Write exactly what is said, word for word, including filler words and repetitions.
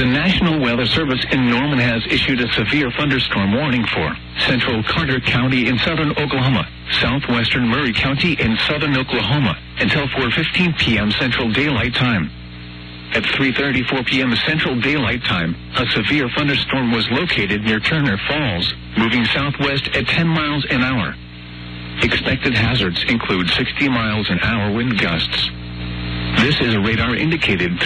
The National Weather Service in Norman has issued a severe thunderstorm warning for central Carter County in southern Oklahoma, southwestern Murray County in southern Oklahoma, until four fifteen p.m. Central Daylight Time. At three thirty-four p.m. Central Daylight Time, a severe thunderstorm was located near Turner Falls, moving southwest at ten miles an hour. Expected hazards include sixty miles an hour wind gusts. This is a radar indicated